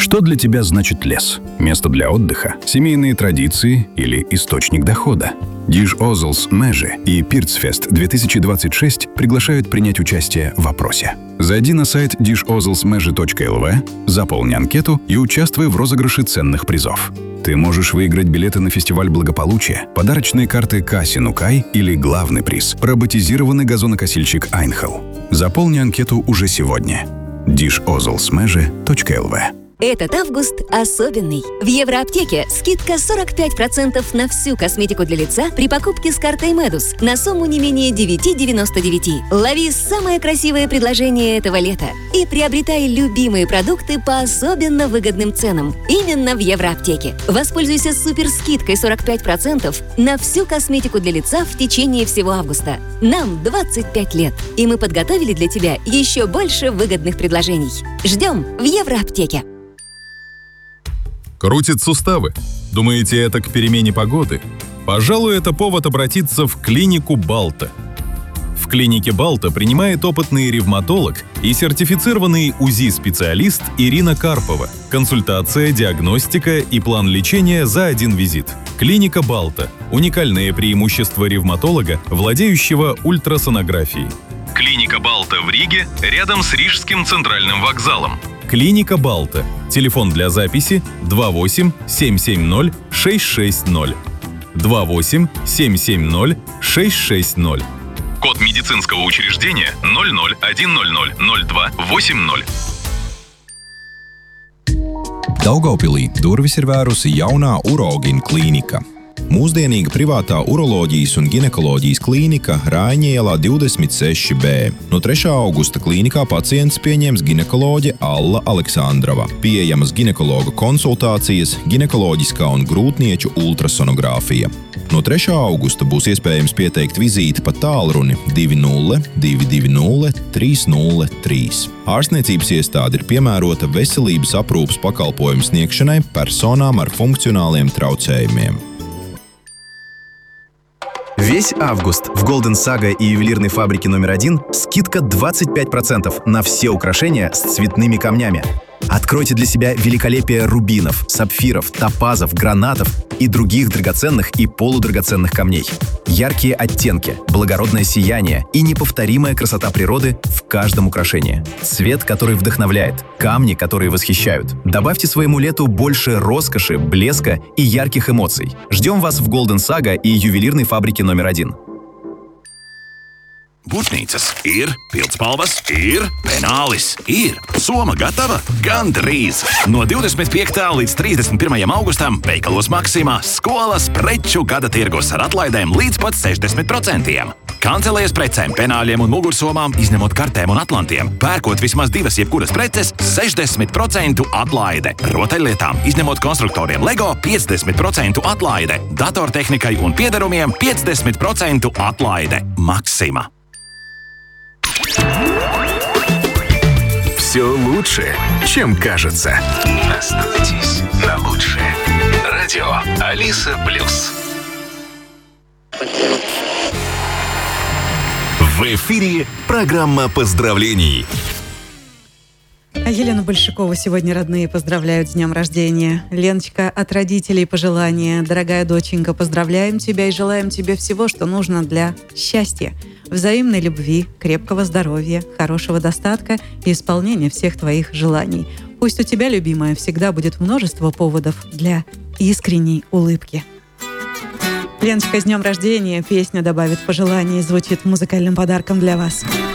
Что для тебя значит лес? Место для отдыха, семейные традиции или источник дохода? Диж Озлс Межи и Пирцфест 2026 приглашают принять участие в опросе. Зайди на сайт dishozlsmeji.lv, заполни анкету и участвуй в розыгрыше ценных призов. Ты можешь выиграть билеты на фестиваль благополучия, подарочные карты Касси Нукай или главный приз – роботизированный газонокосильщик Айнхел. Заполни анкету уже сегодня. dishozlsmeji.lv. Этот август особенный. В Евроаптеке скидка 45% на всю косметику для лица при покупке с картой Медус на сумму не менее 9,99. Лови самое красивое предложение этого лета и приобретай любимые продукты по особенно выгодным ценам именно в Евроаптеке. Воспользуйся суперскидкой 45% на всю косметику для лица в течение всего августа. Нам 25 лет, и мы подготовили для тебя еще больше выгодных предложений. Ждем в Евроаптеке. Крутит суставы? Думаете, это к перемене погоды? Пожалуй, это повод обратиться в клинику Балта. В клинике Балта принимает опытный ревматолог и сертифицированный УЗИ-специалист Ирина Карпова. Консультация, диагностика и план лечения за один визит. Клиника Балта – уникальное преимущество ревматолога, владеющего ультрасонографией. Клиника Балта в Риге, рядом с Рижским центральным вокзалом. Клиника Балта. Телефон для записи 28 770 660. 28 770 660. Код медицинского учреждения 0010000280. Daugavpilī durvis ir vērusi jaunā uroloģija klīnika. Mūsdienīga privātā uroloģijas un ginekoloģijas klīnika Rāņa ielā 26B. No 3. augusta klīnikā pacients pieņems ginekoloģe Alla Aleksandrova. Pieejamas ginekologa konsultācijas, ginekoloģiskā un grūtnieču ultrasonogrāfija. No 3. augusta būs iespējams pieteikt vizīti pa tālruni 20 220 303. Ārstniecības iestāde ir piemērota veselības aprūpes pakalpojumu sniegšanai personām ar funkcionāliem traucējumiem. Весь август в Golden Saga и ювелирной фабрике номер 1 скидка 25% на все украшения с цветными камнями. Откройте для себя великолепие рубинов, сапфиров, топазов, гранатов и других драгоценных и полудрагоценных камней. Яркие оттенки, благородное сияние и неповторимая красота природы в каждом украшении. Цвет, который вдохновляет, камни, которые восхищают. Добавьте своему лету больше роскоши, блеска и ярких эмоций. Ждем вас в Golden Saga и ювелирной фабрике номер 1. Būtnīcas ir, pildspalvas ir, penālis ir. Soma gatava? Gandrīz! No 25. līdz 31. augustam veikalos Maksimā skolas preču gada tirgus ar atlaidēm līdz pat 60%. Kancelējas precēm, penāļiem un mugursomām, izņemot kartēm un atlantiem. Pērkot vismaz 2 jebkuras preces, 60% atlaide. Rotaļlietām, izņemot konstruktoriem Lego, 50% atlaide. Datortehnikai un piederumiem 50% atlaide. Maksima. Все лучше, чем кажется. Остановитесь на лучшее. Радио Алиса Плюс. В эфире программа поздравлений. А Елену Большакову сегодня родные поздравляют с днем рождения. Леночка, от родителей пожелания. Дорогая доченька, поздравляем тебя и желаем тебе всего, что нужно для счастья. Взаимной любви, крепкого здоровья, хорошего достатка и исполнения всех твоих желаний. Пусть у тебя, любимая, всегда будет множество поводов для искренней улыбки. Леночка, с днем рождения. Песня добавит пожеланий и звучит музыкальным подарком для вас.